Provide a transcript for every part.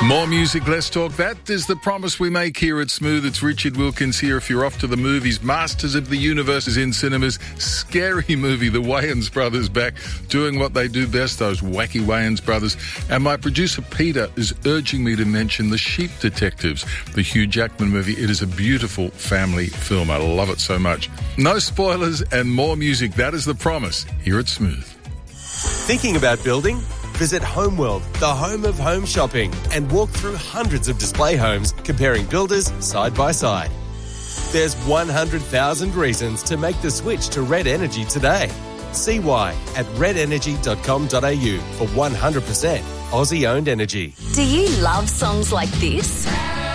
More music, less talk. That is the promise we make here at Smooth. It's Richard Wilkins here. If you're off to the movies, Masters of the Universe is in cinemas. Scary movie, the Wayans brothers back doing what they do best, those wacky Wayans brothers. And my producer Peter is urging me to mention The Sheep Detectives, the Hugh Jackman movie. It is a beautiful family film. I love it so much. No spoilers and more music. That is the promise here at Smooth. Thinking about building? Visit Homeworld, the home of home shopping, and walk through hundreds of display homes comparing builders side by side. There's 100,000 reasons to make the switch to Red Energy today. See why at redenergy.com.au for 100% Aussie-owned energy. Do you love songs like this?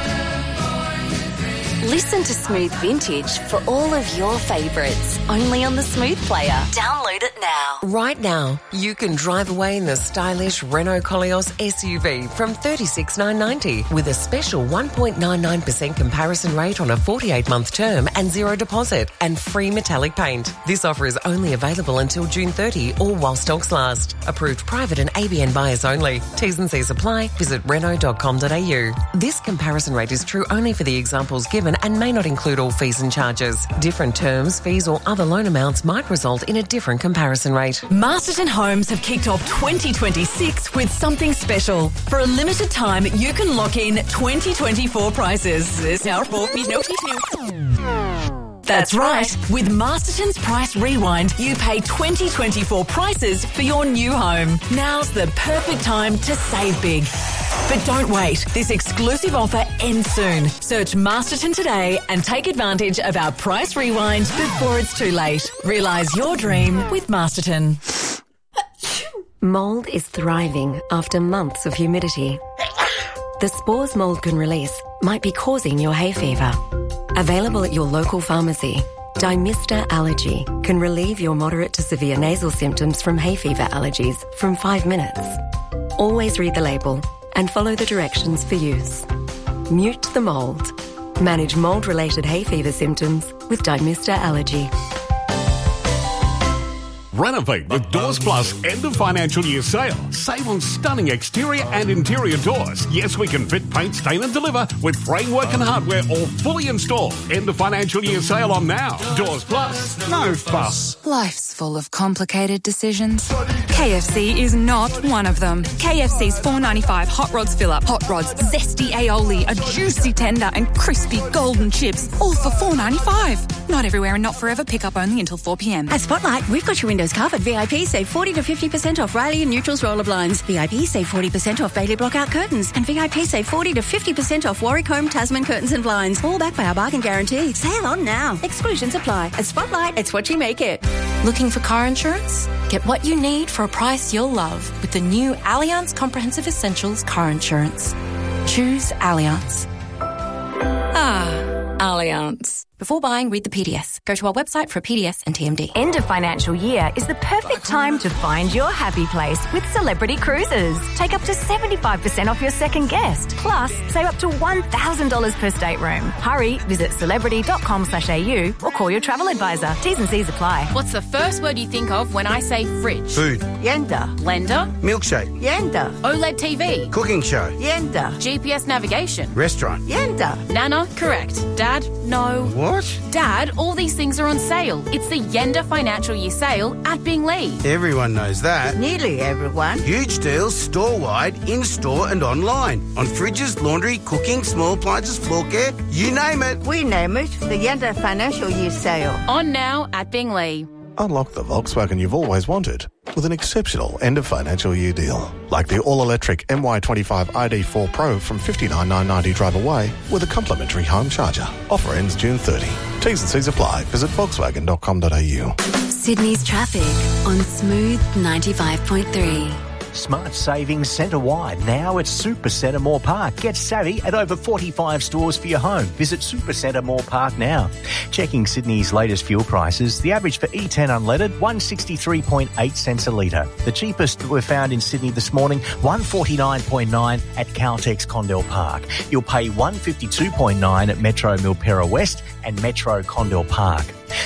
Listen to Smooth Vintage for all of your favourites, only on the Smooth Player. Download it now. Right now, you can drive away in the stylish Renault Koleos SUV from $36,990 with a special 1.99% comparison rate on a 48-month term and zero deposit and free metallic paint. This offer is only available until June 30 or while stocks last. Approved private and ABN buyers only. T's and C's apply. Visit Renault.com.au. This comparison rate is true only for the examples given and may not include all fees and charges. Different terms, fees or other loan amounts might result in a different comparison rate. Masterton Homes have kicked off 2026 with something special. For a limited time, you can lock in 2024 prices. That's right. With Masterton's Price Rewind, you pay 2024 prices for your new home. Now's the perfect time to save big. But don't wait. This exclusive offer ends soon. Search Masterton today and take advantage of our Price Rewind before it's too late. Realise your dream with Masterton. Mould is thriving after months of humidity. The spores mould can release might be causing your hay fever. Available at your local pharmacy, Dymista Allergy can relieve your moderate to severe nasal symptoms from hay fever allergies from 5 minutes. Always read the label and follow the directions for use. Mute the mould. Manage mould-related hay fever symptoms with Dymista Allergy. Renovate with Doors Plus end of financial year sale. Save on stunning exterior and interior doors. Yes, we can fit, paint, stain and deliver with framework and hardware all fully installed. End of financial year sale on now. Doors Plus. No fuss. Life's full of complicated decisions. KFC is not one of them. KFC's $4.95 Hot Rods Fill-Up, Hot Rods, zesty aioli, a juicy tender and crispy golden chips, all for $4.95. Not everywhere and not forever. Pick up only until 4 p.m. At Spotlight, we've got your windows covered. VIP save 40 to 50% off Riley and Neutrals roller blinds. VIP save 40% off Bailey Blockout curtains. And VIP save 40 to 50% off Warwick Home Tasman curtains and blinds. All backed by our bargain guarantee. Sale on now. Exclusions apply. At Spotlight, it's what you make it. Looking for car insurance? Get what you need for a price you'll love with the new Allianz Comprehensive Essentials car insurance. Choose Allianz. Allianz. Before buying, read the PDS. Go to our website for a PDS and TMD. End of financial year is the perfect time to find your happy place with Celebrity Cruises. Take up to 75% off your second guest. Plus, save up to $1,000 per stateroom. Hurry, visit celebrity.com.au or call your travel advisor. T's and C's apply. What's the first word you think of when I say fridge? Food. Yenda. Blender. Milkshake. Yenda. OLED TV. Cooking show. Yenda. GPS navigation. Restaurant. Yenda. Nana, correct. Dad, no. What? Dad, all these things are on sale. It's the Yenda Financial Year Sale at Binglee. Everyone knows that. Nearly everyone. Huge deals store-wide, in-store and online. On fridges, laundry, cooking, small appliances, floor care, you name it. We name it the Yenda Financial Year Sale. On now at Binglee. Unlock the Volkswagen you've always wanted with an exceptional end-of-financial-year deal. Like the all-electric MY25 ID4 Pro from $59,990 drive away with a complimentary home charger. Offer ends June 30. T's and C's apply. Visit Volkswagen.com.au. Sydney's traffic on Smooth 95.3. Smart savings centre-wide now at Supercentre Moore Park. Get savvy at over 45 stores for your home. Visit Supercentre Moore Park now. Checking Sydney's latest fuel prices, the average for E10 unleaded, 163.8 cents a litre. The cheapest that were found in Sydney this morning, 149.9 at Caltex Condell Park. You'll pay 152.9 at Metro Milperra West and Metro Condell Park.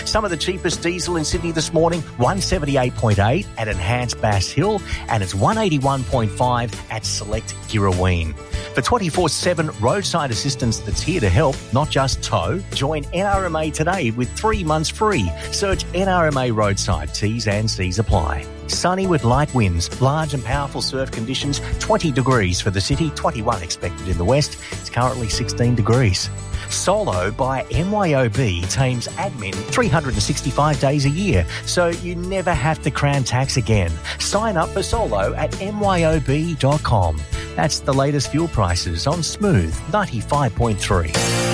Some of the cheapest diesel in Sydney this morning, 178.8 at Enhanced Bass Hill, and it's 181.5 at Select Girraween. For 24/7 roadside assistance that's here to help, not just tow, join NRMA today with 3 months free. Search NRMA Roadside. T's and C's apply. Sunny with light winds, large and powerful surf conditions, 20 degrees for the city, 21 expected in the west. It's currently 16 degrees. Solo by MYOB tames admin 365 days a year, so you never have to crown tax again. Sign up for Solo at myob.com. That's the latest fuel prices on Smooth 95.3.